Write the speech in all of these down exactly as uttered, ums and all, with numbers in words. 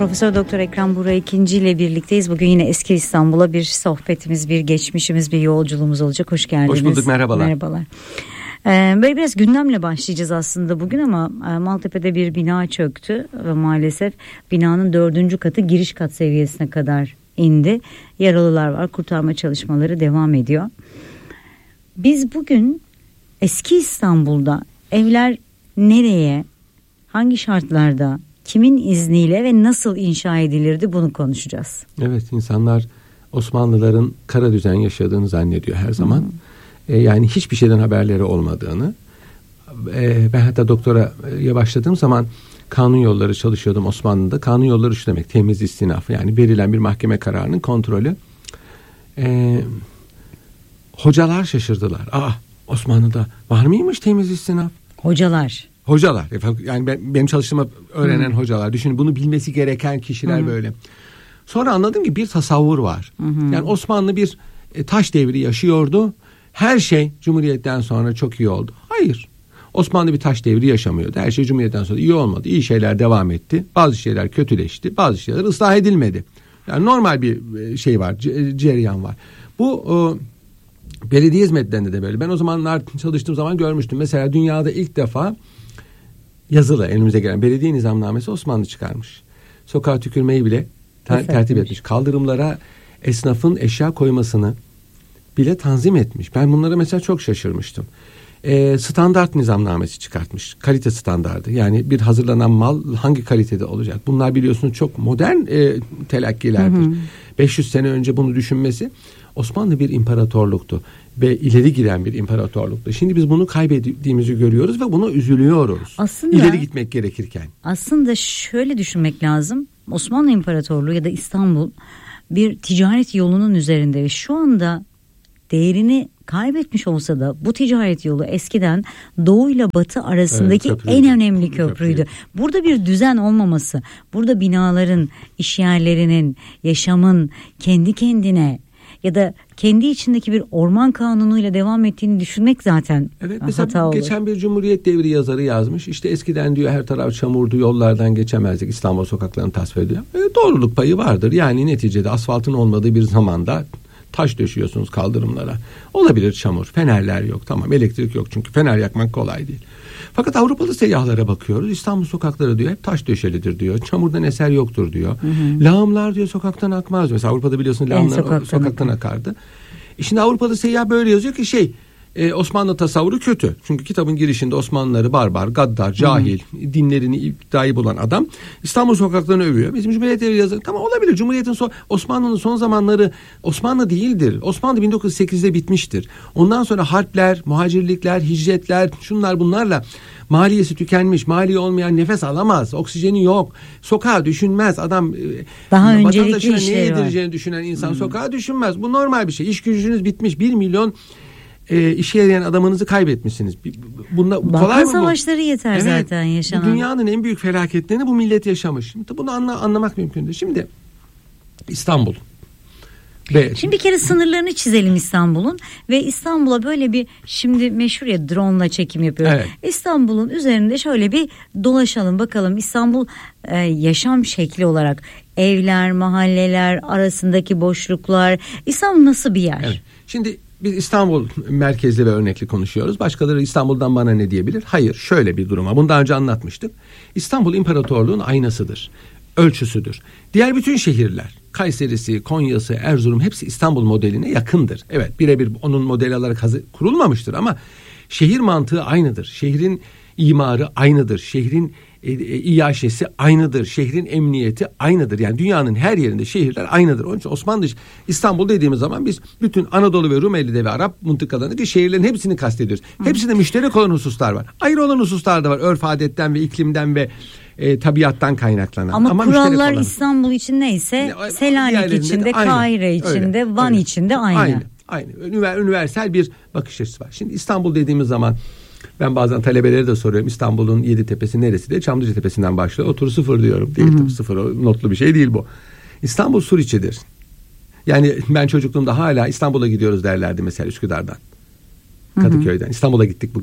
Profesör Doktor Ekrem Buğra ikinci ile birlikteyiz. Bugün yine eski İstanbul'a bir sohbetimiz, bir geçmişimiz, bir yolculuğumuz olacak. Hoş geldiniz. Hoş bulduk, merhabalar. Merhabalar. Ee, böyle biraz gündemle başlayacağız aslında bugün ama e, Maltepe'de bir bina çöktü ve maalesef binanın dördüncü katı giriş kat seviyesine kadar indi. Yaralılar var, kurtarma çalışmaları devam ediyor. Biz bugün eski İstanbul'da evler nereye, hangi şartlarda, kimin izniyle ve nasıl inşa edilirdi bunu konuşacağız. Evet, insanlar Osmanlıların kara düzen yaşadığını zannediyor her zaman. Hmm. E, yani hiçbir şeyden haberleri olmadığını. E, ben hatta doktoraya başladığım zaman kanun yolları çalışıyordum Osmanlı'da. Kanun yolları şu demek: temiz istinaf, yani verilen bir mahkeme kararının kontrolü. E, hocalar şaşırdılar. Aa, Osmanlı'da var mıymış temiz istinaf? Hocalar. Hocalar, yani ben, benim çalıştığımı öğrenen hmm. hocalar. Düşünün, bunu bilmesi gereken kişiler hmm. böyle. Sonra anladım ki bir tasavvur var. Hmm. Yani Osmanlı bir e, taş devri yaşıyordu. Her şey Cumhuriyet'ten sonra çok iyi oldu. Hayır. Osmanlı bir taş devri yaşamıyordu. Her şey Cumhuriyet'ten sonra iyi olmadı. İyi şeyler devam etti. Bazı şeyler kötüleşti. Bazı şeyler ıslah edilmedi. Yani normal bir şey var, c- cereyan var. Bu o, belediye hizmetlerinde de böyle. Ben o zamanlar çalıştığım zaman görmüştüm. Mesela dünyada ilk defa yazılı elimize gelen belediye nizamnamesi Osmanlı çıkarmış. Sokağa tükürmeyi bile ter- tertip etmiş. Kaldırımlara esnafın eşya koymasını bile tanzim etmiş. Ben bunlara mesela çok şaşırmıştım. Ee, standart nizamnamesi çıkartmış. Kalite standardı. Yani bir hazırlanan mal hangi kalitede olacak? Bunlar biliyorsunuz çok modern e, telakkilerdir. Hı hı. beş yüz sene önce bunu düşünmesi. Osmanlı bir imparatorluktu ve ileri giden bir imparatorluktu. Şimdi biz bunu kaybettiğimizi görüyoruz ve buna üzülüyoruz. Aslında, ileri gitmek gerekirken. Aslında şöyle düşünmek lazım. Osmanlı İmparatorluğu ya da İstanbul bir ticaret yolunun üzerinde ve şu anda değerini kaybetmiş olsa da bu ticaret yolu eskiden Doğu ile Batı arasındaki evet, en önemli köprüydü. köprüydü. Burada bir düzen olmaması, burada binaların, işyerlerinin, yaşamın kendi kendine ya da kendi içindeki bir orman kanunuyla devam ettiğini düşünmek zaten evet, hata olur. Geçen bir Cumhuriyet devri yazarı yazmış. İşte eskiden diyor her taraf çamurdu, yollardan geçemezdik, İstanbul sokaklarını tasvir ediyor. E, doğruluk payı vardır. Yani neticede asfaltın olmadığı bir zamanda taş döşüyorsunuz kaldırımlara. Olabilir çamur, fenerler yok, tamam, elektrik yok çünkü fener yakmak kolay değil. Fakat Avrupalı seyyahlara bakıyoruz. İstanbul sokakları diyor hep taş döşelidir diyor. Çamurdan eser yoktur diyor. Hı hı. Lağımlar diyor sokaktan akmaz. Mesela Avrupa'da biliyorsun lağımlar sokaktan, sokaktan akardı. E şimdi Avrupalı seyyah böyle yazıyor ki şey e, Osmanlı tasavvuru kötü. Çünkü kitabın girişinde Osmanlıları barbar, gaddar, cahil, hı. dinlerini iddiayı bulan adam İstanbul sokaklarını övüyor. Bizim Cumhuriyet devri yazarı tamam olabilir. Cumhuriyet'in son, Osmanlı'nın son zamanları Osmanlı değildir. Osmanlı bin dokuz yüz sekizde bitmiştir. Ondan sonra harpler, muhacirlikler, hicretler, şunlar bunlarla maliyesi tükenmiş, maliye olmayan nefes alamaz, oksijeni yok, sokağa düşünmez adam. Daha öncelikli ne yedireceğini düşünen insan hmm. sokağa düşünmez. Bu normal bir şey. İş gücünüz bitmiş, bir milyon e, işe yarayan adamınızı kaybetmişsiniz. Bunda Balkan kolay mı bu? Savaşları yeter evet, zaten yaşanan. Dünyanın en büyük felaketlerini bu millet yaşamış. Şimdi bunu anla, anlamak mümkün değil. Şimdi İstanbul. Ve şimdi bir kere sınırlarını çizelim İstanbul'un ve İstanbul'a böyle bir şimdi meşhur ya drone'la çekim yapıyor. Evet. İstanbul'un üzerinde şöyle bir dolaşalım bakalım İstanbul e, yaşam şekli olarak evler, mahalleler arasındaki boşluklar, İstanbul nasıl bir yer? Evet. Şimdi biz İstanbul merkezli ve örnekli konuşuyoruz. Başkaları İstanbul'dan bana ne diyebilir? Hayır, şöyle bir duruma. Bunu daha önce anlatmıştık. İstanbul İmparatorluğun aynasıdır, ölçüsüdür. Diğer bütün şehirler, Kayseri'si, Konya'sı, Erzurum hepsi İstanbul modeline yakındır. Evet, birebir onun modeli olarak hazır, kurulmamıştır ama şehir mantığı aynıdır. Şehrin imarı aynıdır. Şehrin e, e, iaşesi aynıdır. Şehrin emniyeti aynıdır. Yani dünyanın her yerinde şehirler aynıdır. Onun için Osmanlı İstanbul dediğimiz zaman biz bütün Anadolu ve Rumeli'de ve Arap mıntıkalarındaki şehirlerin hepsini kastediyoruz. Hı. Hepsinde müşterek olan hususlar var. Ayrı olan hususlar da var. Örf adetten ve iklimden ve E, tabiattan kaynaklanan. Ama, Ama kurallar İstanbul için neyse ne, Selanik içinde, Kahire içinde, öyle, Van öyle. içinde aynı. Aynı. Aynı. Üniversal bir bakış açısı var. Şimdi İstanbul dediğimiz zaman ben bazen talebelere de soruyorum. İstanbul'un Yeditepe'si neresi diye. Çamlıca Tepesi'nden başlıyor. Otur sıfır diyorum. Değil tabii, sıfır notlu bir şey değil bu. İstanbul sur içidir. Yani ben çocukluğumda hala İstanbul'a gidiyoruz derlerdi mesela Üsküdar'dan. Kadıköy'den. İstanbul'a gittik bugün.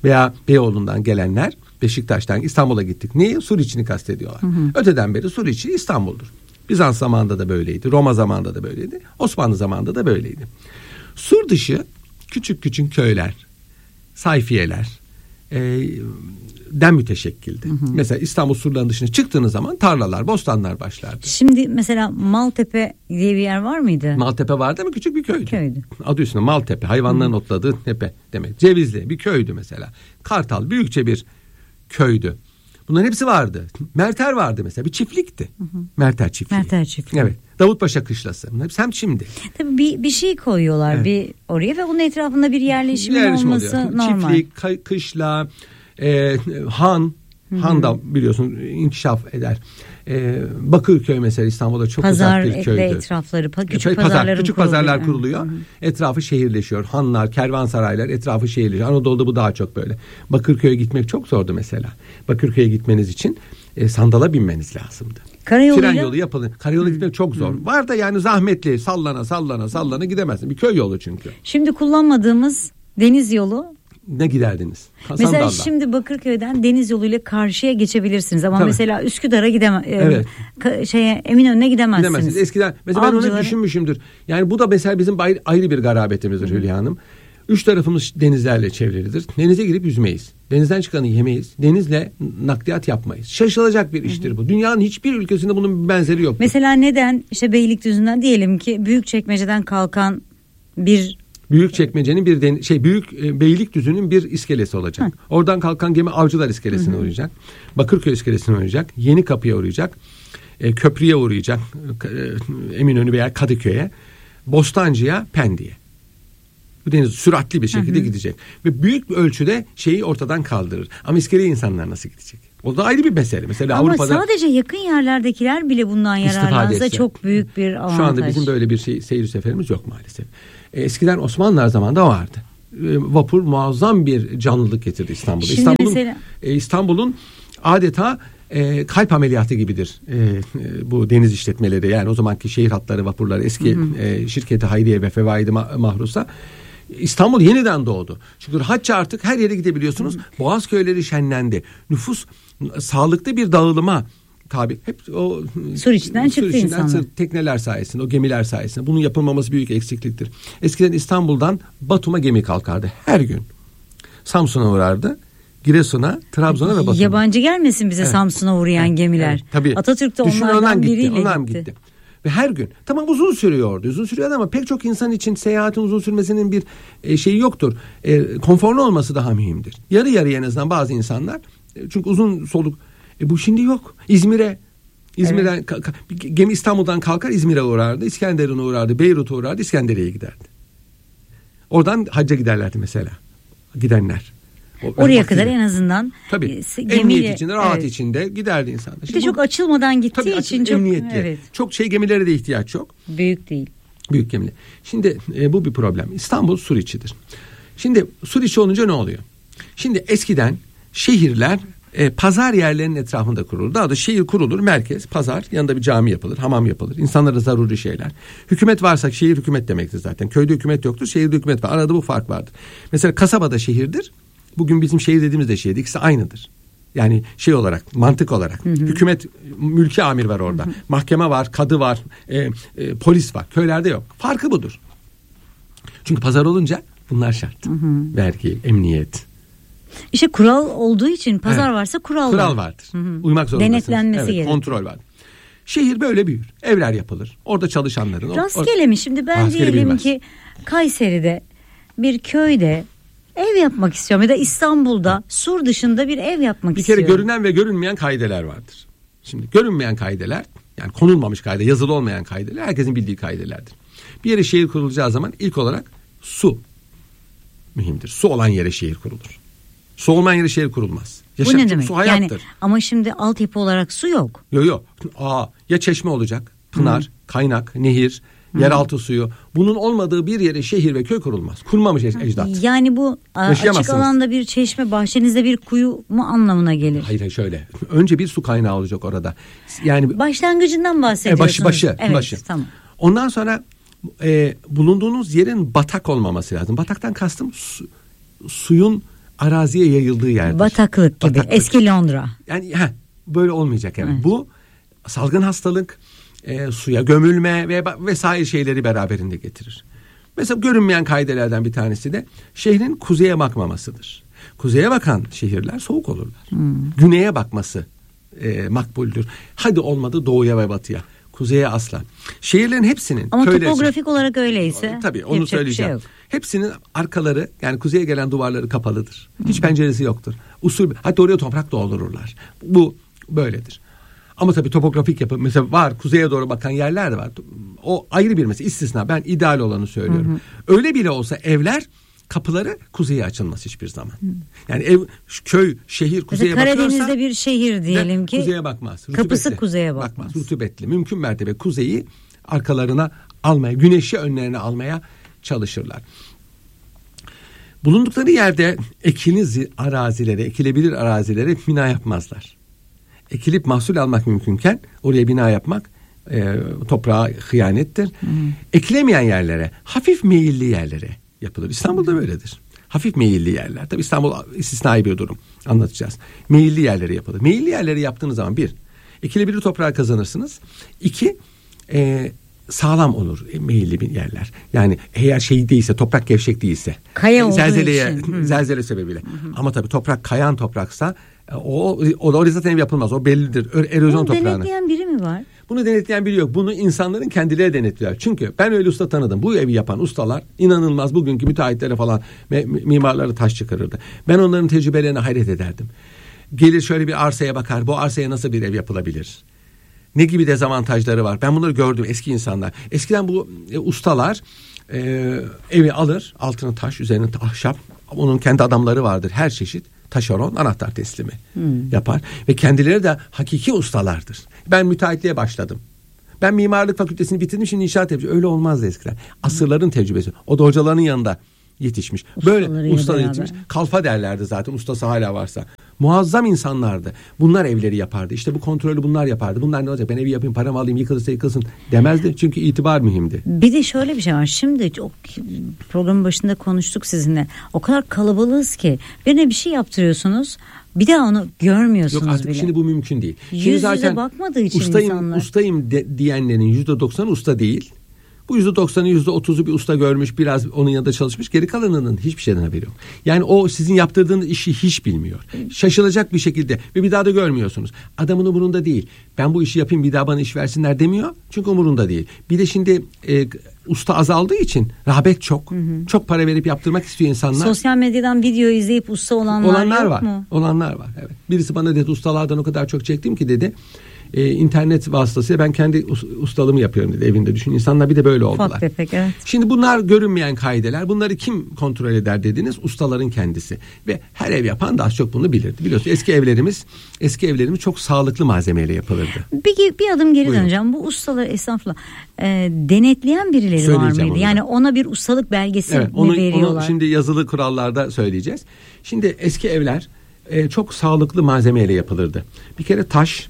veya Beyoğlu'ndan gelenler Beşiktaş'tan İstanbul'a gittik. Niye? Suriçi'ni kastediyorlar. Hı hı. Öteden beri Suriçi İstanbul'dur. Bizans zamanında da böyleydi. Roma zamanında da böyleydi. Osmanlı zamanında da böyleydi. Sur dışı küçük küçük köyler, sayfiyeler e, den müteşekkildi. Hı hı. Mesela İstanbul surlarının dışına çıktığınız zaman tarlalar, bostanlar başlardı. Şimdi mesela Maltepe diye bir yer var mıydı? Maltepe vardı ama küçük bir köydü. Köydü. Adı üstünde Maltepe, hayvanların hı. otladığı tepe demek. Cevizli bir köydü mesela. Kartal büyükçe bir köydü. Bunların hepsi vardı. Merter vardı mesela. Bir çiftlikti. Hı hı. Merter çiftliği. Merter çiftliği. Evet. Davutpaşa kışlası. Bunlar hepsi hem şimdi. Tabii bir, bir şey koyuyorlar evet. bir oraya ve onun etrafında bir yerleşim, yerleşim olması oluyor. Normal. Çiftlik, kışla, e, han. Hı hı. Han da biliyorsun inkişaf eder. Ee, Bakırköy mesela İstanbul'da çok Pazar uzak bir köydü. Pazar etrafları, küçük Pazar, pazarların küçük kuruluyor. pazarlar kuruluyor. Hı hı. Etrafı şehirleşiyor. Hanlar, kervansaraylar etrafı şehirleşiyor. Anadolu'da bu daha çok böyle. Bakırköy'e gitmek çok zordu mesela. Bakırköy'e gitmeniz için e, sandala binmeniz lazımdı. Karayoluyla... Tren yolu yapılır. Karayolu Hı. gitmek çok zor. Hı. Var da yani zahmetli. Sallana sallana sallana gidemezsin. Bir köy yolu çünkü. Şimdi kullanmadığımız deniz yolu. Ne giderdiniz? Mesela Sandalda. Şimdi Bakırköy'den deniz yoluyla karşıya geçebilirsiniz ama Tabii. mesela Üsküdar'a gidemez. Evet. E, şeye Eminönü'ne gidemezsiniz. Gidemezsiniz. Eskiden mesela Avcıları... ben onu düşünmüşümdür. Yani bu da mesela bizim ayrı, ayrı bir garabetimizdir Hı. Hülya Hanım. Üç tarafımız denizlerle çevrilidir. Denize girip yüzmeyiz. Denizden çıkanı yemeyiz. Denizle nakliyat yapmayız. Şaşılacak bir iştir bu. Dünyanın hiçbir ülkesinde bunun bir benzeri yok. Mesela neden işte Beylikdüzü'nden diyelim ki Büyükçekmece'den kalkan bir Büyükçekmece'nin bir den- şey büyük e, Beylikdüzü'nün bir iskelesi olacak. Hı. Oradan kalkan gemi Avcılar iskelesine Hı-hı. uğrayacak. Bakırköy iskelesine uğrayacak. Yenikapı'ya uğrayacak. E, köprüye uğrayacak. E, Eminönü veya Kadıköy'e. Bostancı'ya, Pendik'e. Bu deniz süratli bir şekilde Hı-hı. gidecek. Ve büyük ölçüde şeyi ortadan kaldırır. Ama iskeleye insanlar nasıl gidecek? O da ayrı bir mesele. Mesela Ama Avrupa'da sadece yakın yerlerdekiler bile bundan yararlansa çok büyük bir avantaj. Şu anda bizim böyle bir şey, seyir seferimiz yok maalesef. Eskiden Osmanlılar zamanında vardı. Vapur muazzam bir canlılık getirdi İstanbul'da. Şimdi İstanbul'un mesela... İstanbul'un adeta e, kalp ameliyatı gibidir e, e, bu deniz işletmeleri. Yani o zamanki şehir hatları vapurları eski hı hı. E, şirketi Hayriye ve Fevaid-i Mahrus'a İstanbul yeniden doğdu. Çünkü rahatça artık her yere gidebiliyorsunuz. Hı hı. Boğaz köyleri şenlendi. Nüfus sağlıklı bir dağılıma tabi. Hep o Suriçi'den çıktı insanlar. Tekneler sayesinde, o gemiler sayesinde. Bunun yapılmaması büyük eksikliktir. Eskiden İstanbul'dan Batum'a gemi kalkardı her gün. Samsun'a uğrardı. Giresun'a, Trabzon'a ve Batum'a. Yabancı gelmesin bize evet. Samsun'a uğrayan evet. gemiler. Evet. Tabii. Atatürk'te Düşün, onlardan ondan biriyle gitti. Ondan gitti. gitti. Ve her gün. Tamam uzun sürüyordu. Uzun sürüyordu ama pek çok insan için seyahatin uzun sürmesinin bir e, şeyi yoktur. E, konforlu olması daha mühimdir. Yarı yarıya en azından bazı insanlar. E, çünkü uzun soluk. E, bu şimdi yok. İzmir'e İzmir'den evet. ka- ka- gemi İstanbul'dan kalkar İzmir'e uğrardı. İskenderun'a uğrardı. Beyrut'a uğrardı. İskenderiye'ye giderdi. Oradan hacca giderlerdi mesela. Gidenler. O, Oraya kadar en azından tabii gemiyle, emniyet içinde, rahat evet. içinde giderdi insanlar. Bir de çok açılmadan gittiği tabii, için çok emniyetli. Evet. Çok şey gemilere de ihtiyaç yok. Büyük değil. Büyük gemiler. Şimdi e, bu bir problem. İstanbul Suriçi'dir. Şimdi Suriçi olunca ne oluyor? Şimdi eskiden şehirler e, pazar yerlerinin etrafında kurulur. Daha da şehir kurulur, merkez, pazar, yanında bir cami yapılır, hamam yapılır. İnsanlara zaruri şeyler. Hükümet varsa şehir hükümet demektir zaten. Köyde hükümet yoktur, şehirde hükümet var. Arada bu fark vardır. Mesela kasabada şehirdir. Bugün bizim şehir dediğimiz de şehirdir. İkisi aynıdır. Yani şey olarak, mantık olarak. Hı hı. Hükümet, mülki amir var orada. Hı hı. Mahkeme var, kadı var, e, e, polis var. Köylerde yok. Farkı budur. Çünkü pazar olunca bunlar şart. Hı hı. Vergi, emniyet. İşte kural olduğu için pazar evet. varsa kural, kural var. vardır. Hı hı. Uymak zorundasınız. Denetlenmesi evet, gerekir. Kontrol vardır. Şehir böyle büyür. Evler yapılır. Orada çalışanların. Rastgele or- mi? Şimdi ben Rastgele diyelim bilmez. ki Kayseri'de bir köyde ev yapmak istiyorum ya da İstanbul'da sur dışında bir ev yapmak bir istiyorum. Bir kere görünen ve görünmeyen kaideler vardır. Şimdi görünmeyen kaideler, yani konulmamış kaide, yazılı olmayan kaideler herkesin bildiği kaidelerdir. Bir yere şehir kurulacağı zaman ilk olarak su mühimdir. Su olan yere şehir kurulur. Su olmayan yere şehir kurulmaz. Yaşam, bu ne demek? Su hayattır. Yani, ama şimdi altyapı olarak su yok. Yok yok. Aa, ya çeşme olacak, pınar, Hı. kaynak, nehir, yeraltı suyu. Bunun olmadığı bir yere şehir ve köy kurulmaz. Kurmamış ecdat. Yani bu açık alanda bir çeşme, bahçenizde bir kuyu mu anlamına gelir? Hayır şöyle. Önce bir su kaynağı olacak orada. Yani başlangıcından bahsediyorsunuz. Başı başı. Evet, başı. Tamam. Ondan sonra e, bulunduğunuz yerin batak olmaması lazım. Bataktan kastım su, suyun araziye yayıldığı yerdir. Bataklık gibi. Bataklık. Eski Londra. Yani heh, böyle olmayacak evet. Evet. Bu salgın hastalık, e, suya gömülme ve vesaire şeyleri beraberinde getirir. Mesela görünmeyen kaidelerden bir tanesi de şehrin kuzeye bakmamasıdır. Kuzeye bakan şehirler soğuk olurlar. Hmm. Güneye bakması e, makbuldür. Hadi olmadı doğuya ve batıya. Kuzeye asla. Şehirlerin hepsinin... Ama köyler, topografik olarak öyleyse... Tabii onu söyleyeceğim. Şey hepsinin arkaları yani kuzeye gelen duvarları kapalıdır. Hiç hmm. penceresi yoktur. Usul, hatta oraya toprak doldururlar. Bu böyledir. Ama tabii topografik yapı mesela var, kuzeye doğru bakan yerler de var. O ayrı bir mesele, istisna. Ben ideal olanı söylüyorum. Hı hı. Öyle bile olsa evler kapıları kuzeye açılmaz hiçbir zaman. Hı. Yani ev, köy, şehir kuzeye mesela bakıyorsa... Karadeniz'de bir şehir diyelim ki... Kuzeye bakmaz. Kapısı Rutubetli, kuzeye bakmaz. bakmaz. Rutubetli. Mümkün mertebe kuzeyi arkalarına almaya, güneşi önlerine almaya çalışırlar. Bulundukları yerde ekiniz arazilere, ekilebilir arazilere bina yapmazlar. Ekilip mahsul almak mümkünken oraya bina yapmak e, toprağa hıyanettir. Hmm. Ekilemeyen yerlere, hafif meyilli yerlere yapılır. İstanbul'da böyledir. Hafif meyilli yerler. Tabii İstanbul istisnai bir durum. Anlatacağız. Meyilli yerlere yapılır. Meyilli yerleri yaptığınız zaman bir, ekilebilir toprağı kazanırsınız. İki, e, sağlam olur meyilli bir yerler. Yani eğer şey değilse, toprak gevşek değilse. Kaya olduğu zelzeleye, için. Hmm. Zelzele sebebiyle. Hmm. Ama tabii toprak kayan topraksa o, o da oraya zaten ev yapılmaz. O bellidir. Erozyon toprağını. Bunu denetleyen biri mi var? Bunu denetleyen biri yok. Bunu insanların kendileri denetliyor. Çünkü ben öyle usta tanıdım. Bu evi yapan ustalar inanılmaz, bugünkü müteahhitlere falan mimarları taş çıkarırdı. Ben onların tecrübelerine hayret ederdim. Gelir şöyle bir arsaya bakar. Bu arsaya nasıl bir ev yapılabilir? Ne gibi dezavantajları var? Ben bunları gördüm, eski insanlar. Eskiden bu e, ustalar e, evi alır, altına taş, üzerine ahşap. Onun kendi adamları vardır, her çeşit. Taşeron, anahtar teslimi hmm. yapar. Ve kendileri de hakiki ustalardır. Ben müteahhitliğe başladım. Ben mimarlık fakültesini bitirdim, şimdi inşaat yapacağım. Öyle olmazdı eskiden. Asırların tecrübesi. O da hocaların yanında yetişmiş. Böyle ustalar yetişmiş. Kalfa derlerdi zaten, ustası hala varsa. Muazzam insanlardı. Bunlar evleri yapardı. İşte bu kontrolü bunlar yapardı. Bunlar ne olacak? Ben evi yapayım, paramı alayım, yıkılırsa yıkılsın demezdi. Çünkü itibar mühimdi. Bir de şöyle bir şey var. Şimdi çok programın başında konuştuk sizinle. O kadar kalabalığız ki birine bir şey yaptırıyorsunuz. Bir daha onu görmüyorsunuz Yok artık bile. Şimdi bu mümkün değil. Yüz şimdi yüze zaten bakmadığı için ustayım, insanlar. Ustayım de, diyenlerin yüzde doksanı usta değil. Bu yüzde doksanı, yüzde otuzu bir usta görmüş, biraz onun yanında çalışmış. Geri kalanının hiçbir şeyden haberi yok. Yani o sizin yaptırdığınız işi hiç bilmiyor. Şaşılacak bir şekilde ve bir daha da görmüyorsunuz. Adamın umurunda değil. Ben bu işi yapayım, bir daha bana iş versinler demiyor. Çünkü umurunda değil. Bir de şimdi e, usta azaldığı için rağbet çok. Hı hı. Çok para verip yaptırmak istiyor insanlar. Sosyal medyadan video izleyip usta olanlar, olanlar yok var. mu? Olanlar var. Evet. Birisi bana dedi, ustalardan o kadar çok çektim ki dedi. Ee, internet vasıtasıyla ben kendi ustalığımı yapıyorum dedi evinde. Düşün, insanlar bir de böyle oldular. Ufak tefek, evet. Şimdi bunlar görünmeyen kaideler. Bunları kim kontrol eder dediniz? Ustaların kendisi. Ve her ev yapan da az çok bunu bilirdi. Biliyorsun eski evlerimiz eski evlerimiz çok sağlıklı malzemeyle yapılırdı. Bir, bir adım geri Buyurun. döneceğim. Bu ustaları estağfurullah e, denetleyen birileri var mıydı? Yani ona bir ustalık belgesi evet, mi onu, veriyorlar? Onu şimdi yazılı kurallarda söyleyeceğiz. Şimdi eski evler e, çok sağlıklı malzemeyle yapılırdı. Bir kere taş,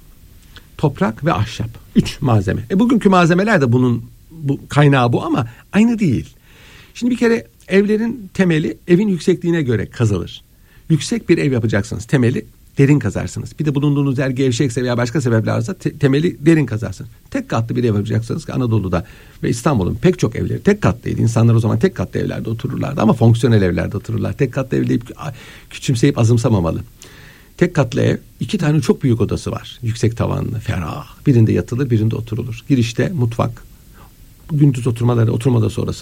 toprak ve ahşap. Üç malzeme. E bugünkü malzemeler de bunun bu, kaynağı bu ama aynı değil. Şimdi bir kere evlerin temeli evin yüksekliğine göre kazılır. Yüksek bir ev yapacaksınız. Temeli derin kazarsınız. Bir de bulunduğunuz yer gevşekse veya başka sebepler varsa te- temeli derin kazarsınız. Tek katlı bir ev yapacaksınız ki Anadolu'da ve İstanbul'un pek çok evleri tek katlıydı. İnsanlar o zaman tek katlı evlerde otururlardı ama fonksiyonel evlerde otururlar. Tek katlı evleyip küçümseyip azımsamamalı. Tek katlı ev, iki tane çok büyük odası var. Yüksek tavanlı, ferah. Birinde yatılır, birinde oturulur. Girişte mutfak. Gündüz oturmaları, oturma odası orası.